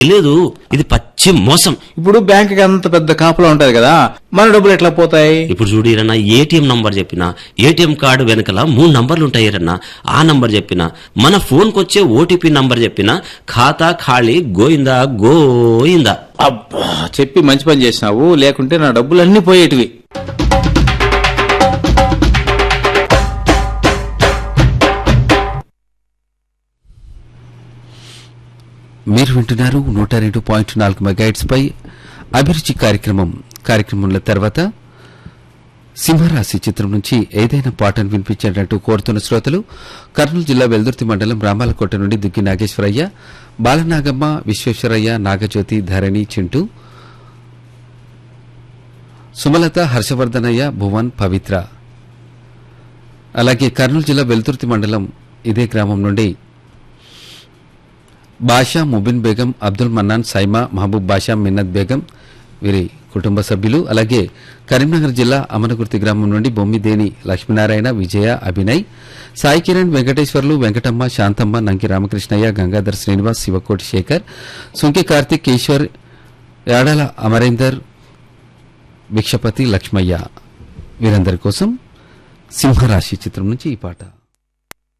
లేదు, ఇది పచ్చి మోసం. ఇప్పుడు బ్యాంక్ కి అంత పెద్ద కాపులా ఉంటది కదా, మన డబ్బులు ఎట్లా పోతాయి? ఇప్పుడు చూడిరన్నా, ఏటీఎం నంబర్ చెప్పినా, ఏటీఎం కార్డు వెనకల 3 నంబర్లు ఉంటాయిరన్నా. ఆ నంబర్ చెప్పినా, మన ఫోన్ కొచ్చే ఓటీపీ నంబర్ చెప్పినా, ఖాతా ఖాళీ గోయిందా గోయిందా. అబ్బా, చెప్పి మంచి పని చేసినావు, లేకుంటే నా డబ్బులు అన్ని పోయేటివి. మీరు వింటున్నారు 102.4 మెగాహెర్ట్జ్ పై అభిరుచి కార్యక్రమంలో తర్వాత సింహరాశి చిత్రం నుంచి ఏదైనా పాటను వినిపించేటట్టు కోరుతున్న శ్రోతలు కర్నూలు జిల్లా వెల్దుర్తి మండలం రామాలకోట నుండి దుగ్గి నాగేశ్వరయ్య, బాలనాగమ్మ, విశ్వేశ్వరయ్య, నాగజ్యోతి, ధరణి, చింటూ, సుమలత, హర్షవర్ధనయ్య, భువన్, పవిత్ర. అలాగే కర్నూలు జిల్లా వెల్దుర్తి మండలం ఇదే గ్రామం నుండి బాషా, ముబిన్ బేగం, అబ్దుల్ మన్నాన్, సైమా, మహబూబ్ బాషా, మిన్నత్ బేగం వీరి కుటుంబ సభ్యులు. అలాగే కరీంనగర్ జిల్లా అమనగుర్తి గ్రామం నుండి బొమ్మిదేని లక్ష్మీనారాయణ, విజయ, అభినయ్, సాయి కిరణ్, వెంకటేశ్వర్లు, వెంకటమ్మ, శాంతమ్మ, నంకి రామకృష్ణయ్య, గంగాధర్ శ్రీనివాస్, శివకోటి శేఖర్, సుంకి కార్తిక్, ఈశ్వర్, యాడాల అమరేందర్, భిక్షపతి, లక్ష్మయ్య వీరందరి కోసం సింహరాశి చిత్రం నుంచి ఈ పాట.